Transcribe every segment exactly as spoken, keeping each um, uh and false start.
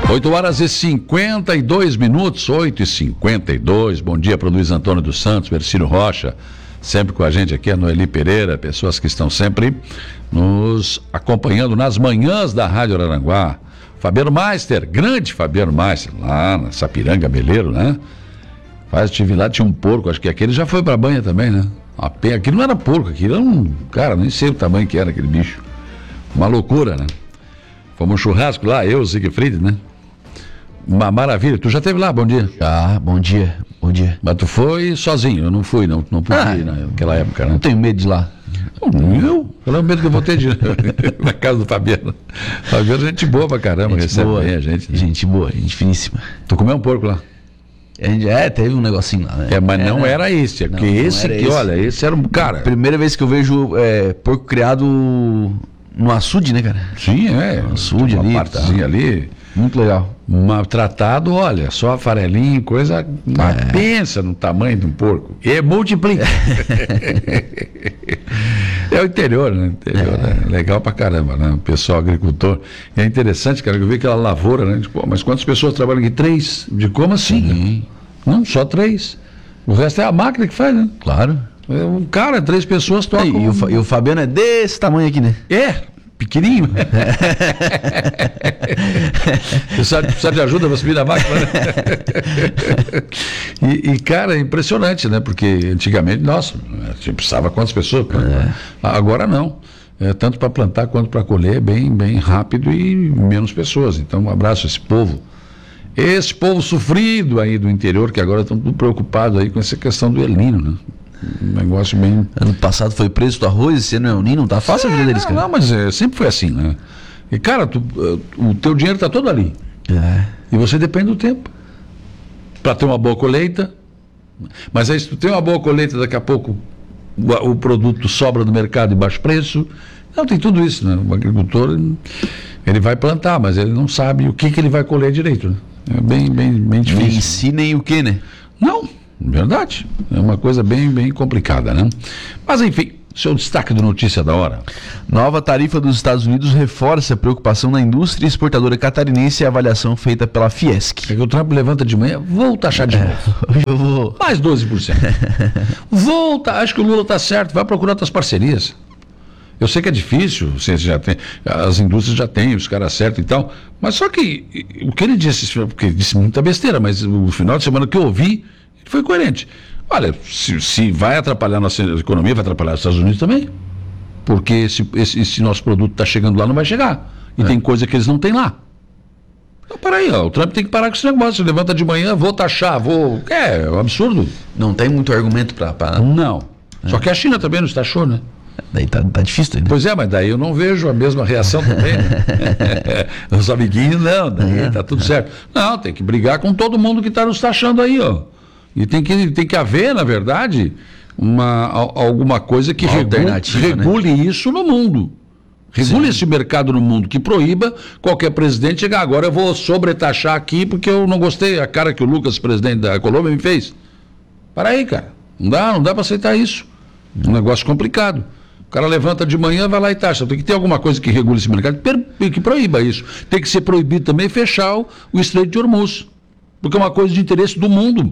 oito horas e cinquenta e dois minutos, oito e cinquenta e dois. Bom dia para o Luiz Antônio dos Santos, Mercílio Rocha, sempre com a gente aqui, a Noeli Pereira, pessoas que estão sempre nos acompanhando nas manhãs da Rádio Araranguá. Fabiano Meister, grande Fabiano Meister, lá na Sapiranga, Meleiro, né? Faz atividade, tinha um porco, acho que aquele já foi pra banha também, né? A penha, aquilo não era porco, aquilo era um, cara, nem sei o tamanho que era aquele bicho. Uma loucura, né? Fomos um churrasco lá, eu, Siegfried, né? Uma maravilha. Tu já esteve lá, bom dia? Ah, bom dia, bom dia. Mas tu foi sozinho, eu não fui, não, não pude ah, ir naquela época, né? Não tenho medo de ir lá. Eu? Qual é o medo que eu vou ter de ir na casa do Fabiano? Fabiano é gente boa pra caramba, gente recebe boa, bem a gente. Né? Gente boa, gente finíssima. Tu comeu um porco lá? A gente, é, teve um negocinho lá, né? É, mas não é, era esse, é porque não, esse não aqui, esse. Olha, esse era um cara. Primeira vez que eu vejo é, porco criado no açude, né, cara? Sim, é. No açude ali. Uma partezinha tá. ali. Muito legal. Uma, tratado, olha, só farelinho, coisa. Mas é. Pensa no tamanho de um porco. E multiplica. É o interior, né? Interior, é. Né? Legal pra caramba, né? O pessoal agricultor. E é interessante, cara, que eu vi aquela lavoura, né? Tipo, mas quantas pessoas trabalham aqui? Três. De como assim? Não, só três. O resto é a máquina que faz, né? Claro. Um cara, três pessoas tocam. E, e, o, e o Fabiano é desse tamanho aqui, né? É. Pequenininho. Precisa, precisa de ajuda para subir na máquina, né? e, e, cara, é impressionante, né? Porque antigamente, nossa, a gente precisava quantas pessoas? É. Agora não. É, tanto para plantar quanto para colher, bem, bem rápido e menos pessoas. Então, um abraço a esse povo. Esse povo sofrido aí do interior, que agora estão tudo preocupados aí com essa questão do El Niño, né? Um negócio bem... Ano passado foi preço do arroz, esse ano é o Ninho, não tá fácil é, a vida deles, cara. Não, mas é, sempre foi assim, né? E, cara, tu, o teu dinheiro tá todo ali. É. E você depende do tempo. Para ter uma boa colheita. Mas aí, se tu tem uma boa colheita, daqui a pouco o, o produto sobra no mercado de baixo preço. Não, tem tudo isso, né? O agricultor, ele vai plantar, mas ele não sabe o que, que ele vai colher direito, né? É bem, bem, bem difícil. Nem ensinem o que, né? Não. Verdade, é uma coisa bem, bem complicada, né? Mas enfim, seu destaque do Notícia da Hora. Nova tarifa dos Estados Unidos reforça a preocupação na indústria exportadora catarinense e a avaliação feita pela Fiesc. É que o Trump levanta de manhã, vou taxar de novo. É, eu vou. Mais doze por cento. Volta, acho que o Lula está certo, vai procurar outras parcerias. Eu sei que é difícil, você já tem, as indústrias já têm, os caras certos e tal, mas só que o que ele disse, porque ele disse muita besteira, mas o final de semana que eu ouvi, foi coerente. Olha, se, se vai atrapalhar a nossa economia, vai atrapalhar os Estados Unidos também. Porque esse, esse, esse nosso produto está chegando lá, não vai chegar. E é. Tem coisa que eles não têm lá. Então, para aí, ó, o Trump tem que parar com esse negócio. Você levanta de manhã, vou taxar, vou... É, é um absurdo. Não tem muito argumento para... Pra... Não. É. Só que a China também nos taxou, né? Daí tá, tá difícil ainda. Pois é, mas daí eu não vejo a mesma reação também, né? Os amiguinhos, não, daí é. Tá tudo certo. Não, tem que brigar com todo mundo que está nos taxando aí, ó. E tem que, tem que haver, na verdade, uma, alguma coisa que regule, regule né? isso no mundo. Regule Sim. esse mercado no mundo, que proíba qualquer presidente chegar. Agora eu vou sobretaxar aqui porque eu não gostei a cara que o Lucas, presidente da Colômbia, me fez. Para aí, cara. Não dá, não dá para aceitar isso. Um negócio complicado. O cara levanta de manhã, vai lá e taxa. Tem que ter alguma coisa que regule esse mercado, que proíba isso. Tem que ser proibido também fechar o, o Estreito de Hormuz. Porque é uma coisa de interesse do mundo.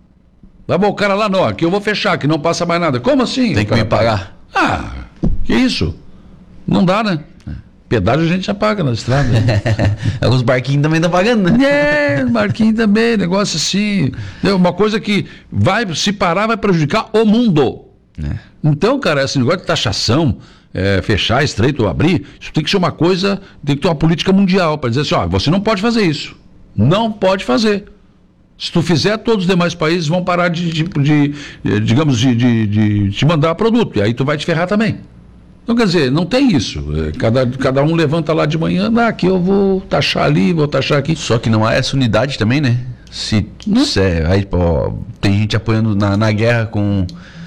Vai bom, o cara lá, não, aqui eu vou fechar, que não passa mais nada. Como assim? Tem que me pagar. Ah, que isso? Não dá, né? Pedágio a gente já paga na estrada. Né? Os barquinhos também estão pagando, né? É, barquinho também, negócio assim. Uma coisa que vai, se parar, vai prejudicar o mundo. É. Então, cara, esse negócio de taxação, é, fechar, estreito ou abrir, isso tem que ser uma coisa, tem que ter uma política mundial para dizer assim, ó, você não pode fazer isso. Não pode fazer. Se tu fizer, todos os demais países vão parar de, de, de, de digamos, de, de, de te mandar produto. E aí tu vai te ferrar também. Então, quer dizer, não tem isso. Cada, cada um levanta lá de manhã, ah, aqui eu vou taxar ali, vou taxar aqui. Só que não há essa unidade também, né? Se, se é, aí, ó, tem gente apoiando na, na guerra com...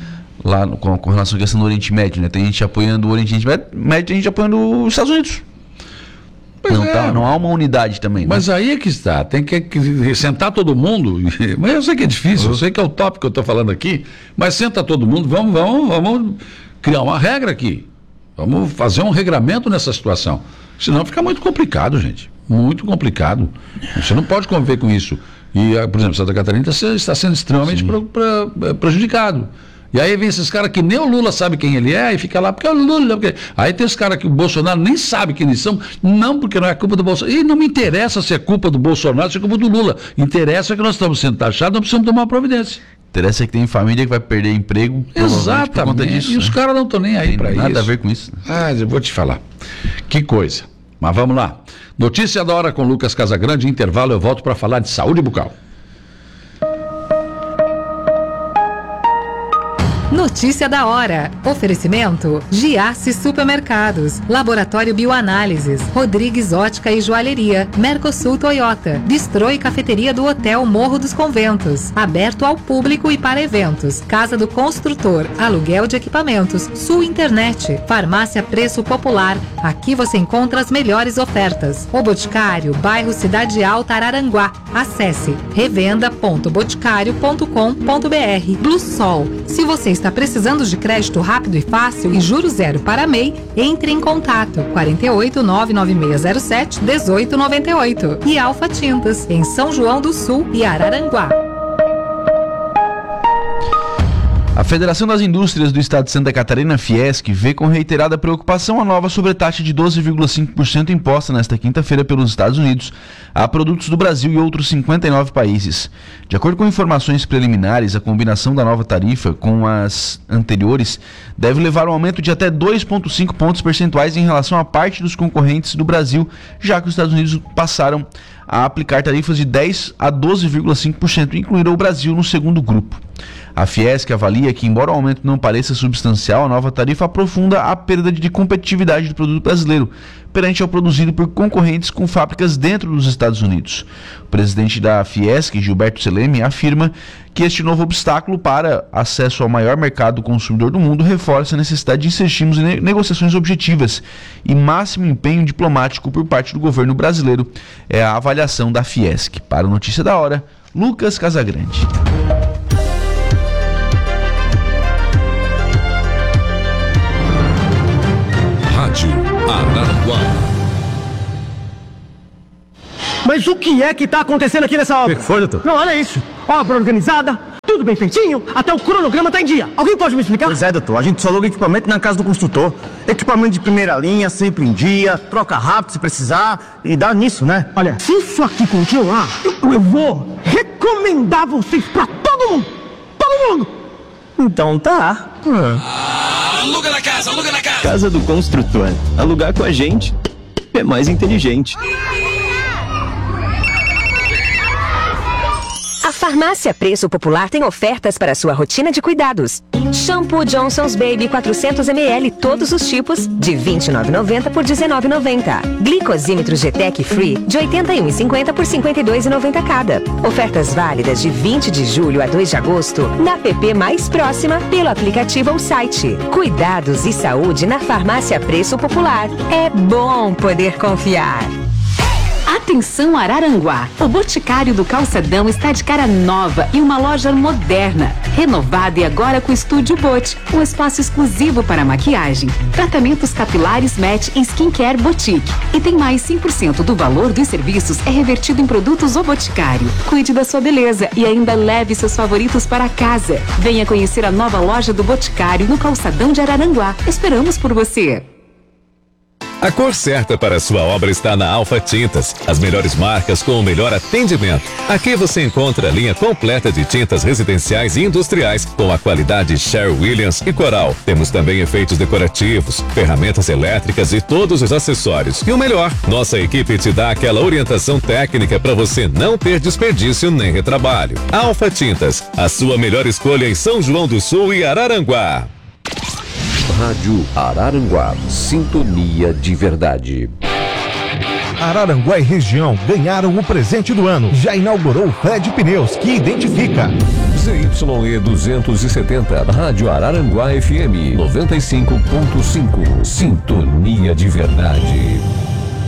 Lá com, com relação à questão do Oriente Médio, né? Tem gente apoiando o Oriente Médio, tem gente apoiando os Estados Unidos. Não, é, tá, não há uma unidade também. Mas né? aí é que está, tem que, que sentar todo mundo. Mas eu sei que é difícil, eu sei que é o tópico que eu estou falando aqui, mas senta todo mundo, vamos, vamos, vamos criar uma regra aqui. Vamos fazer um regramento nessa situação. Senão fica muito complicado, gente. Muito complicado. Você não pode conviver com isso. E, por exemplo, Santa Catarina está sendo extremamente pro, pra, prejudicado. E aí vem esses caras que nem o Lula sabe quem ele é e fica lá, porque é o Lula. Porque... Aí tem os caras que o Bolsonaro nem sabe quem eles são, não porque não é culpa do Bolsonaro. E não me interessa se é culpa do Bolsonaro, se é culpa do Lula. Interessa que nós estamos sendo taxados, nós precisamos tomar uma providência. Interessa que tem família que vai perder emprego. Exatamente. Por conta disso, e né? Os caras não estão nem aí para isso. Nada a ver com isso. Ah, eu vou te falar. Que coisa. Mas vamos lá. Notícia da hora com Lucas Casagrande. Intervalo, eu volto para falar de saúde bucal. Notícia da hora. Oferecimento: Giasse Supermercados, Laboratório Bioanálises, Rodrigues Ótica e Joalheria, Mercosul Toyota, Bistrô e Cafeteria do Hotel Morro dos Conventos, aberto ao público e para eventos, Casa do Construtor, aluguel de equipamentos, Sul Internet, Farmácia Preço Popular, aqui você encontra as melhores ofertas. O Boticário, bairro Cidade Alta, Araranguá. Acesse revenda ponto boticário ponto com ponto br. Blue Sol, se você está precisando de crédito rápido e fácil e juros zero para M E I, entre em contato quarenta e oito, nove nove seis zero sete, dezoito noventa e oito. E Alfa Tintas, em São João do Sul e Araranguá. A Federação das Indústrias do Estado de Santa Catarina, Fiesc, vê com reiterada preocupação a nova sobretaxa de doze vírgula cinco por cento imposta nesta quinta-feira pelos Estados Unidos a produtos do Brasil e outros cinquenta e nove países. De acordo com informações preliminares, a combinação da nova tarifa com as anteriores deve levar a um aumento de até dois vírgula cinco pontos percentuais em relação à parte dos concorrentes do Brasil, já que os Estados Unidos passaram a aplicar tarifas de dez a doze vírgula cinco por cento e incluíram o Brasil no segundo grupo. A Fiesc avalia que, embora o aumento não pareça substancial, a nova tarifa aprofunda a perda de competitividade do produto brasileiro perante ao produzido por concorrentes com fábricas dentro dos Estados Unidos. O presidente da Fiesc, Gilberto Seleme, afirma que este novo obstáculo para acesso ao maior mercado consumidor do mundo reforça a necessidade de insistirmos em negociações objetivas e máximo empenho diplomático por parte do governo brasileiro. É a avaliação da Fiesc. Para a Notícia da Hora, Lucas Casagrande. Rádio Araranguá. Mas o que é que está acontecendo aqui nessa obra? O que foi, doutor? Não, olha isso. Obra organizada, tudo bem feitinho, até o cronograma está em dia. Alguém pode me explicar? Pois é, doutor. A gente só aluga equipamento na casa do construtor. Equipamento de primeira linha, sempre em dia, troca rápido se precisar e dá nisso, né? Olha, se isso aqui continuar, eu, eu vou recomendar vocês para todo mundo. Todo mundo. Então tá. Ah, aluga na casa, aluga na casa. Casa do Construtor. Alugar com a gente é mais inteligente. A Farmácia Preço Popular tem ofertas para sua rotina de cuidados. Shampoo Johnson's Baby quatrocentos mililitros, todos os tipos, de vinte e nove reais e noventa centavos por dezenove reais e noventa centavos. Glicosímetro G-Tech Free, de oitenta e um reais e cinquenta centavos por cinquenta e dois reais e noventa centavos cada. Ofertas válidas de vinte de julho a dois de agosto, na P P mais próxima, pelo aplicativo ou site. Cuidados e saúde na Farmácia Preço Popular. É bom poder confiar. Atenção Araranguá, o Boticário do Calçadão está de cara nova e uma loja moderna, renovada e agora com Estúdio Bot, um espaço exclusivo para maquiagem, tratamentos capilares Match e Skincare Boutique. E tem mais cem por cento do valor dos serviços é revertido em produtos O Boticário. Cuide da sua beleza e ainda leve seus favoritos para casa. Venha conhecer a nova loja do Boticário no Calçadão de Araranguá. Esperamos por você. A cor certa para a sua obra está na Alfa Tintas, as melhores marcas com o melhor atendimento. Aqui você encontra a linha completa de tintas residenciais e industriais com a qualidade Sherwin-Williams e Coral. Temos também efeitos decorativos, ferramentas elétricas e todos os acessórios. E o melhor, nossa equipe te dá aquela orientação técnica para você não ter desperdício nem retrabalho. Alfa Tintas, a sua melhor escolha em São João do Sul e Araranguá. Rádio Araranguá, sintonia de verdade. Araranguá e região ganharam o presente do ano. Já inaugurou o Fred Pneus, que identifica. Z Y E duzentos e setenta, Rádio Araranguá F M noventa e cinco ponto cinco, sintonia de verdade.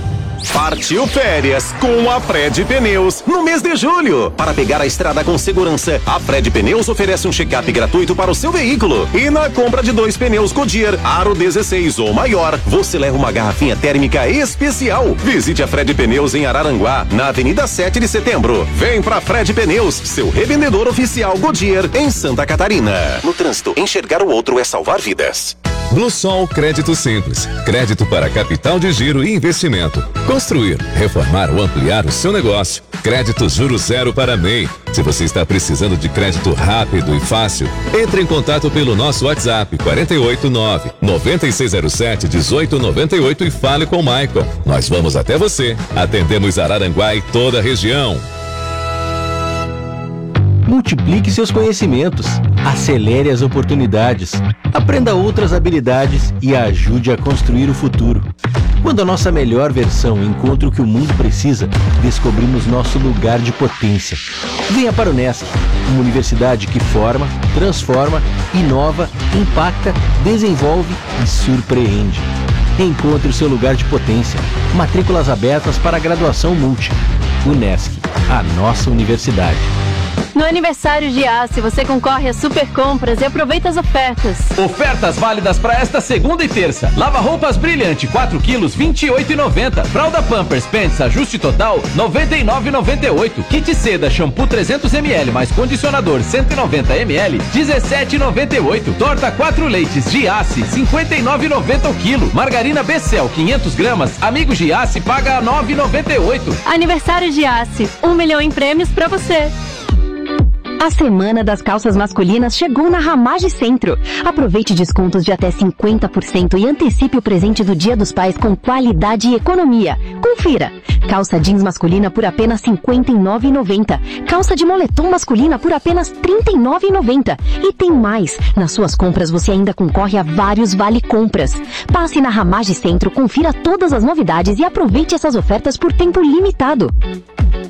Partiu férias com a Fred Pneus no mês de julho. Para pegar a estrada com segurança, a Fred Pneus oferece um check-up gratuito para o seu veículo. E na compra de dois pneus Goodyear Aro dezesseis ou maior, você leva uma garrafinha térmica especial. Visite a Fred Pneus em Araranguá, na Avenida sete de Setembro. Vem pra Fred Pneus, seu revendedor oficial Goodyear em Santa Catarina. No trânsito, enxergar o outro é salvar vidas. Bluesol Crédito Simples. Crédito para capital de giro e investimento. Construir, reformar ou ampliar o seu negócio. Crédito juro zero para M E I. Se você está precisando de crédito rápido e fácil, entre em contato pelo nosso WhatsApp quatro oito nove, nove seis zero sete, um oito nove oito e fale com o Michael. Nós vamos até você. Atendemos Araranguá e toda a região. Multiplique seus conhecimentos, acelere as oportunidades, aprenda outras habilidades e ajude a construir o futuro. Quando a nossa melhor versão encontra o que o mundo precisa, descobrimos nosso lugar de potência. Venha para o Unesc, uma universidade que forma, transforma, inova, impacta, desenvolve e surpreende. Encontre o seu lugar de potência. Matrículas abertas para a graduação multi. Unesc, a nossa universidade. No aniversário de Giasse, você concorre a super compras e aproveita as ofertas. Ofertas válidas para esta segunda e terça. Lava roupas Brilhante, quatro quilos, vinte e oito reais e noventa centavos. Fralda Pampers Pants ajuste total, noventa e nove reais e noventa e oito centavos. Kit Seda shampoo trezentos mililitros mais condicionador cento e noventa mililitros, dezessete reais e noventa e oito centavos. Torta quatro leites Giasse, cinquenta e nove reais e noventa centavos o quilo. Margarina Becel, quinhentas gramas. Amigo Giasse paga nove reais e noventa e oito centavos. Aniversário Giasse, um milhão em prêmios para você. A Semana das Calças Masculinas chegou na Ramage Centro. Aproveite descontos de até cinquenta por cento e antecipe o presente do Dia dos Pais com qualidade e economia. Confira. Calça jeans masculina por apenas cinquenta e nove reais e noventa centavos. Calça de moletom masculina por apenas trinta e nove reais e noventa centavos. E tem mais. Nas suas compras você ainda concorre a vários vale compras. Passe na Ramage Centro, confira todas as novidades e aproveite essas ofertas por tempo limitado.